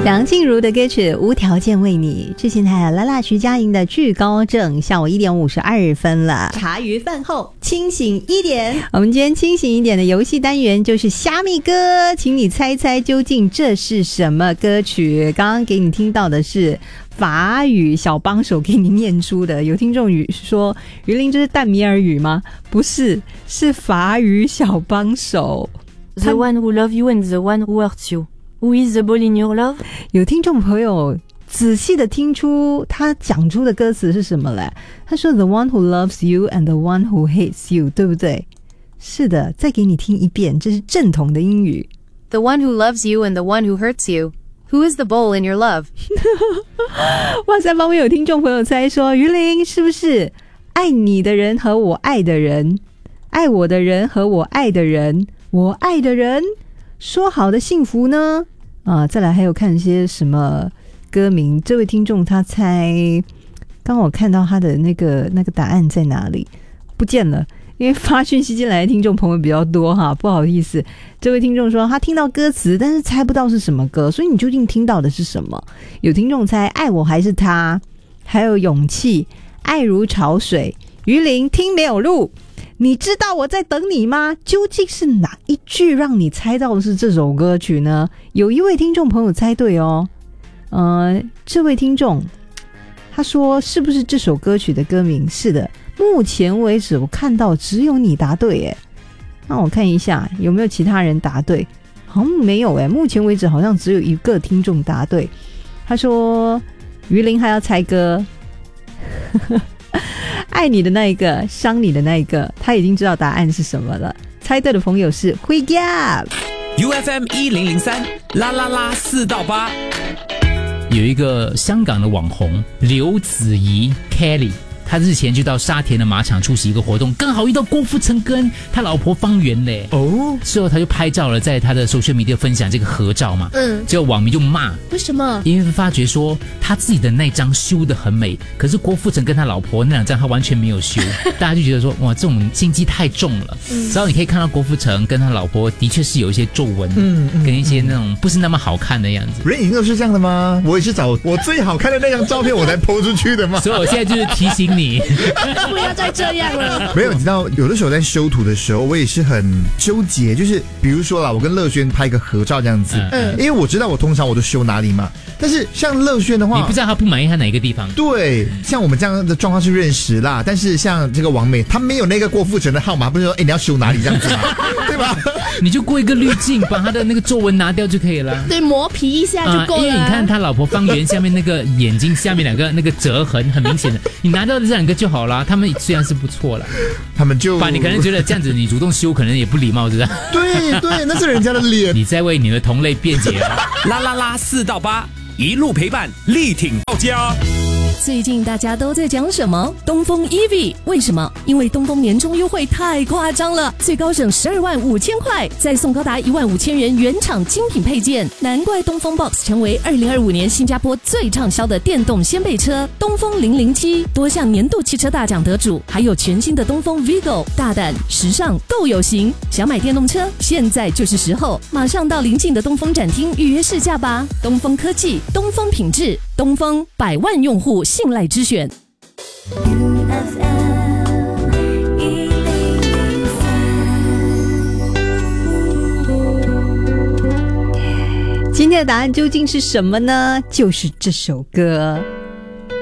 梁静茹的歌曲《无条件为你》，之前还有拉拉徐佳莹的《惧高症》。下午1点52分了，茶余饭后清醒一点。我们今天清醒一点的游戏单元就是虾米歌，请你猜猜究竟这是什么歌曲。刚刚给你听到的是法语小帮手给你念出的，有听众说于林这是淡米尔语吗？不是，是法语小帮手。 The one who loves you and the one who hurts you. Who is the ball in your love? 有听众朋友仔细的听出他讲出的歌词是什么嘞？他说 The one who loves you and the one who hates you， 对不对？是的，再给你听一遍，这是正统的英语。 The one who loves you and the one who hurts you. Who is the ball in your love? 哇塞，旁边有听众朋友猜说于林是不是爱你的人和我爱的人，爱我的人和我爱的人，我爱的人，说好的幸福呢？再来还有看一些什么歌名，这位听众他猜，刚我看到他的那个答案在哪里不见了，因为发讯息进来的听众朋友比较多哈，不好意思。这位听众说他听到歌词但是猜不到是什么歌，所以你究竟听到的是什么？有听众猜爱我还是他，还有勇气，爱如潮水，于林听没有路，你知道我在等你吗？究竟是哪一句让你猜到的是这首歌曲呢？有一位听众朋友猜对哦，这位听众他说是不是这首歌曲的歌名？是的，目前为止我看到只有你答对耶。那我看一下有没有其他人答对，好像没有耶，目前为止好像只有一个听众答对。他说于林还要猜歌爱你的那一个，伤你的那一个，他已经知道答案是什么了。猜对的朋友是辉 Gap UFM 1003啦啦啦4到8。 有一个香港的网红刘子怡 Kelly， 他日前就到沙田的马场出席一个活动，刚好遇到郭富城跟他老婆方圆嘞。之后他就拍照了，在他的 social media 分享这个合照嘛。结果网民就骂， 为什么？ 因为发觉说他自己的那张修得很美，可是郭富城跟他老婆那两张他完全没有修，大家就觉得说哇，这种心机太重了。之后你可以看到郭富城跟他老婆的确是有一些皱纹，跟一些那种不是那么好看的样子。 人影都是这样的吗？我也是找我最好看的那张照片我才 po 出去的嘛。 所以我现在就是提醒你不要再这样了。 没有，你知道有的时候在修图的时候我也是很纠结，就是比如说啦，我跟乐轩拍一个合照这样子，因为我知道我通常我都修哪里嘛，但是像乐轩的话， 你不知道他不满意他哪个地方。 对，像我们这样的状况是认识啦，但是像这个王美，他没有那个郭富城的号码，不是说你要修哪里这样子嘛，对吧？ 你就过一个滤镜，把他的那个皱纹拿掉就可以了。 对，磨皮一下就够了。 因为你看他老婆方圆下面那个眼睛下面两个那个折痕很明显的，你拿掉这两个就好了。他们虽然是不错了， 他们就你可能觉得这样子你主动修可能也不礼貌，是吧？ 对对，那是人家的脸。 你在为你的同类辩解啊！ 啦啦啦4到8，一路陪伴，力挺到家。 最近大家都在讲什么？东风 EV， 为什么？因为东风年终优惠太夸张了，最高省12万5千块，再送高达1万5千元原厂精品配件，难怪东风 Box 成为2025年新加坡最畅销的电动掀背车。东风007多项年度汽车大奖得主，还有全新的东风 Vigo， 大胆、时尚、够有型。想买电动车，现在就是时候，马上到邻近的东风展厅预约试驾吧。东风科技，东风品质，东风100万用户信赖之选。 今天的答案究竟是什么呢？就是这首歌。